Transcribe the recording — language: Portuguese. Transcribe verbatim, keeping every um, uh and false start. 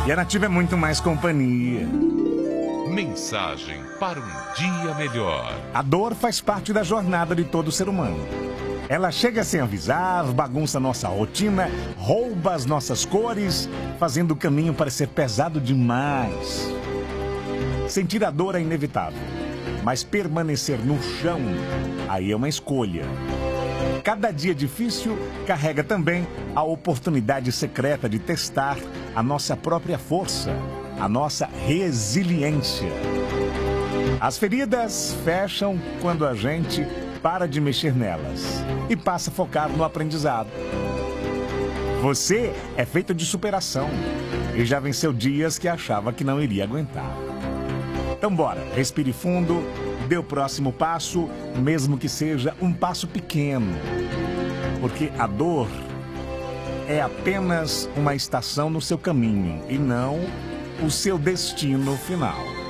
E a Nativa é muito mais companhia. Mensagem para um dia melhor. A dor faz parte da jornada de todo ser humano. Ela chega sem avisar, bagunça nossa rotina, rouba as nossas cores, fazendo o caminho parecer pesado demais. Sentir a dor é inevitável, mas permanecer no chão, aí é uma escolha. Cada dia difícil carrega também a oportunidade secreta de testar a nossa própria força, a nossa resiliência. As feridas fecham quando a gente para de mexer nelas e passa a focar no aprendizado. Você é feito de superação e já venceu dias que achava que não iria aguentar. Então bora, respire fundo, dê o próximo passo, mesmo que seja um passo pequeno. Porque a dor é apenas uma estação no seu caminho e não o seu destino final.